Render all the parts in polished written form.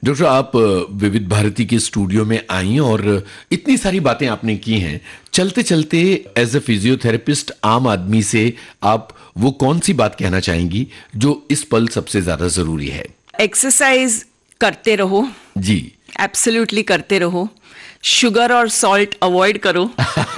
Doctor, आप विविध भारती के स्टूडियो में आई और इतनी सारी बातें आपने की हैं। चलते चलते एज ए फिजियोथेरेपिस्ट आम आदमी से आप वो कौन सी बात कहना चाहेंगी जो इस पल सबसे ज्यादा जरूरी है? एक्सरसाइज करते रहो जी, एब्सोल्युटली करते रहो। शुगर और सॉल्ट अवॉइड करो।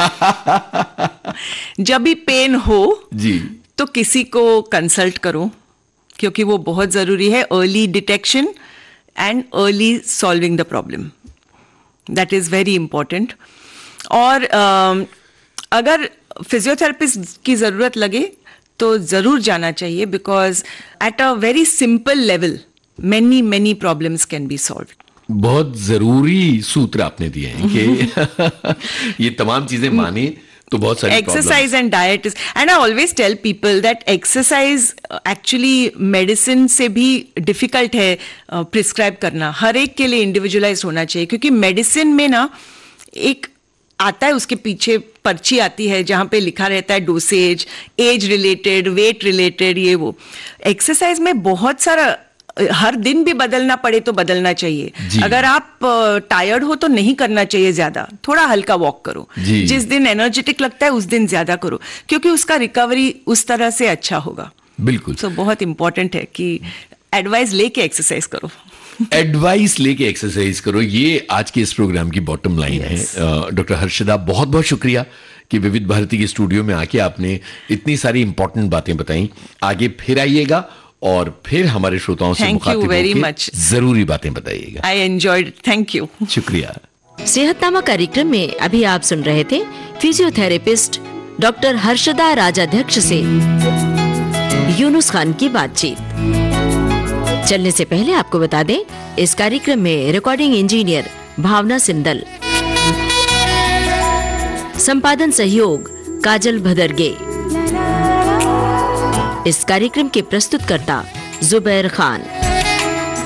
जब भी पेन हो जी, तो किसी को कंसल्ट करो, क्योंकि वो बहुत जरूरी है। Early detection and early solving the problem, that is very important. और अगर फिजियोथेरेपिस्ट की जरूरत लगे तो जरूर जाना चाहिए, because at a very simple level many problems can be solved. बहुत जरूरी सूत्र आपने दिए हैं कि ये तमाम चीजें माने तो बहुत सारी exercise and diet is, and I always tell people that exercise actually medicine से भी difficult है prescribe करना। हर एक के लिए individualized होना चाहिए, क्योंकि medicine में ना एक आता है, उसके पीछे पर्ची आती है जहां पे लिखा रहता है dosage, age related, wait related, ये वो। एक्सरसाइज में बहुत सारा, हर दिन भी बदलना पड़े तो बदलना चाहिए। अगर आप टायर्ड हो तो नहीं करना चाहिए ज्यादा, थोड़ा हल्का वॉक करो। जिस दिन एनर्जेटिक लगता है उस दिन ज्यादा करो, क्योंकि उसका रिकवरी उस तरह से अच्छा होगा। बिल्कुल। तो बहुत इंपॉर्टेंट है कि एडवाइस लेके एक्सरसाइज करो। एडवाइस लेके एक्सरसाइज करो, ये आज के इस प्रोग्राम की बॉटम लाइन है। डॉक्टर हर्षदा, बहुत बहुत शुक्रिया कि विविध भारती के स्टूडियो में आके आपने इतनी सारी इंपॉर्टेंट बातें बताई। आगे फिर आइएगा और फिर हमारे श्रोताओं से मुखातिब होकर जरूरी बातें बताइएगा। I enjoyed, thank you. शुक्रिया। सेहतनामा कार्यक्रम में अभी आप सुन रहे थे फिजियोथेरेपिस्ट डॉक्टर हर्षदा राजाध्यक्ष से यूनुस खान की बातचीत। चलने से पहले आपको बता दें, इस कार्यक्रम में रिकॉर्डिंग इंजीनियर भावना सिंदल, संपादन सहयोग काजल भदरगे, इस कार्यक्रम के प्रस्तुतकर्ता जुबैर खान।